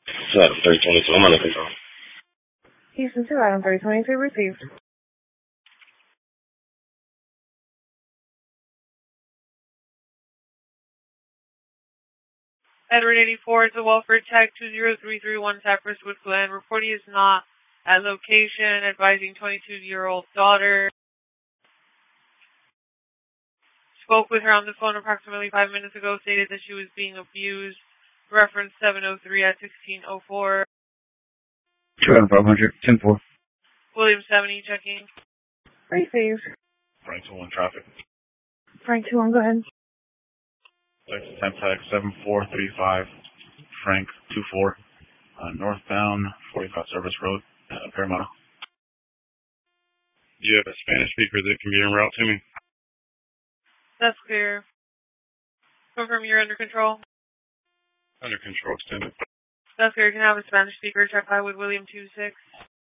Item 322, I'm under control. Houston 2, item 322 received. Edward 84 to Welfare Tech 20331 Cypresswood Glen. Reporting is not at location, advising 22-year-old daughter. Spoke with her on the phone approximately 5 minutes ago, stated that she was being abused. Reference 703 at 1604. 500, 10-4. William 70 checking. Received. Frank 2-1 traffic. Frank 2-1, go ahead. Texas Temtech 7435. Frank 24. Northbound 45 Service Road, Paramount. Do you have a Spanish speaker that can be en route to me? That's clear. Confirm you're under control. Under control, extended. That's clear. You can have a Spanish speaker check by with William 26.